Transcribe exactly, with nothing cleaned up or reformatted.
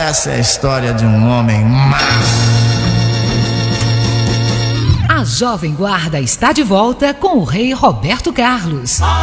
essa é a história de um homem mau. A Jovem Guarda está de volta com o rei Roberto Carlos.